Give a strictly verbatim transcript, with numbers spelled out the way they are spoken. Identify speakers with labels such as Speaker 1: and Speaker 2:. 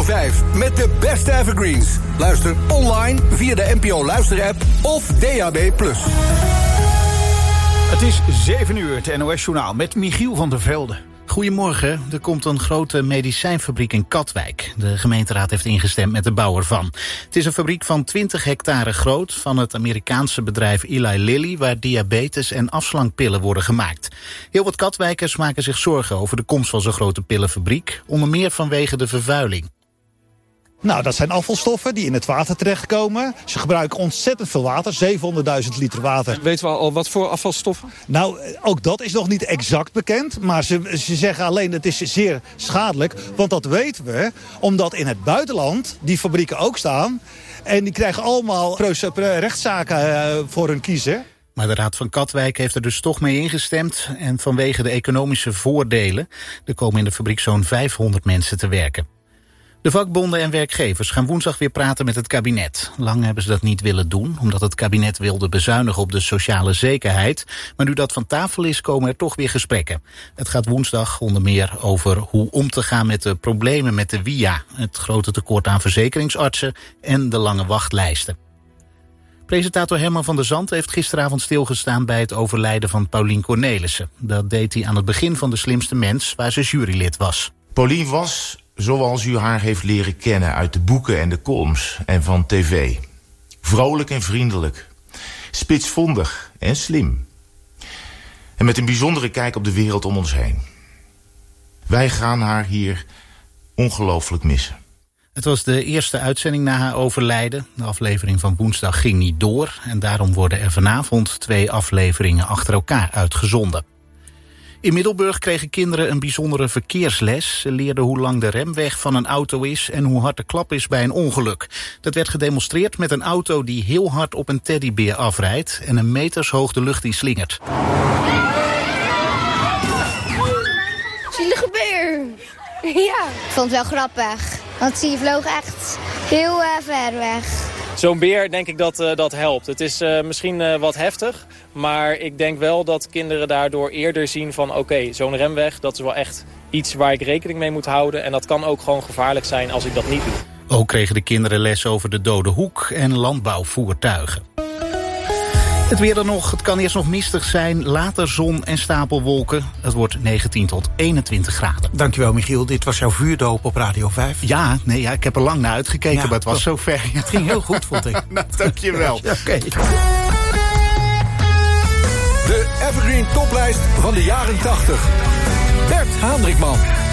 Speaker 1: vijf met de beste evergreens. Luister online via de N P O Luisterapp of D A B plus.
Speaker 2: Het is zeven uur, het N O S-journaal met Michiel van der Velde.
Speaker 3: Goedemorgen. Er komt een grote medicijnfabriek in Katwijk. De gemeenteraad heeft ingestemd met de bouw ervan. Het is een fabriek van twintig hectare groot van het Amerikaanse bedrijf Eli Lilly, waar diabetes- en afslankpillen worden gemaakt. Heel wat Katwijkers maken zich zorgen over de komst van zo'n grote pillenfabriek, onder meer vanwege de vervuiling.
Speaker 4: Nou, dat zijn afvalstoffen die in het water terechtkomen. Ze gebruiken ontzettend veel water, zevenhonderdduizend liter water.
Speaker 5: Weten we al wat voor afvalstoffen?
Speaker 4: Nou, ook dat is nog niet exact bekend. Maar ze, ze zeggen alleen dat het is zeer schadelijk. Want dat weten we, omdat in het buitenland die fabrieken ook staan. En die krijgen allemaal rechtszaken voor hun kiezen.
Speaker 3: Maar de Raad van Katwijk heeft er dus toch mee ingestemd. En vanwege de economische voordelen, er komen in de fabriek zo'n vijfhonderd mensen te werken. De vakbonden en werkgevers gaan woensdag weer praten met het kabinet. Lang hebben ze dat niet willen doen, omdat het kabinet wilde bezuinigen op de sociale zekerheid. Maar nu dat van tafel is, komen er toch weer gesprekken. Het gaat woensdag onder meer over hoe om te gaan met de problemen met de W I A, het grote tekort aan verzekeringsartsen en de lange wachtlijsten. Presentator Herman van der Zand heeft gisteravond stilgestaan bij het overlijden van Paulien Cornelissen. Dat deed hij aan het begin van De Slimste Mens, waar ze jurylid was.
Speaker 6: Paulien was, zoals u haar heeft leren kennen uit de boeken en de columns en van tv. Vrolijk en vriendelijk, spitsvondig en slim. En met een bijzondere kijk op de wereld om ons heen. Wij gaan haar hier ongelooflijk missen.
Speaker 3: Het was de eerste uitzending na haar overlijden. De aflevering van woensdag ging niet door en daarom worden er vanavond twee afleveringen achter elkaar uitgezonden. In Middelburg kregen kinderen een bijzondere verkeersles. Ze leerden hoe lang de remweg van een auto is en hoe hard de klap is bij een ongeluk. Dat werd gedemonstreerd met een auto die heel hard op een teddybeer afrijdt en een metershoog de lucht in slingert.
Speaker 7: Zielige beer. Ja. Ik vond het wel grappig, want die vloog echt heel uh, ver weg.
Speaker 8: Zo'n beer denk ik dat uh, dat helpt. Het is uh, misschien uh, wat heftig, maar ik denk wel dat kinderen daardoor eerder zien van oké, okay, zo'n remweg, dat is wel echt iets waar ik rekening mee moet houden. En dat kan ook gewoon gevaarlijk zijn als ik dat niet doe.
Speaker 3: Ook kregen de kinderen les over de dode hoek en landbouwvoertuigen. Het weer dan nog. Het kan eerst nog mistig zijn, later zon en stapelwolken. Het wordt negentien tot eenentwintig graden.
Speaker 2: Dankjewel Michiel, dit was jouw vuurdoop op Radio vijf.
Speaker 3: Ja, nee, ja, ik heb er lang naar uitgekeken, ja, maar het was zo ver. Ja.
Speaker 2: Het ging heel goed, vond ik.
Speaker 3: Nou, dankjewel.
Speaker 2: Ja, okay.
Speaker 1: De Evergreen Toplijst van de jaren tachtig. Bert Haandrikman.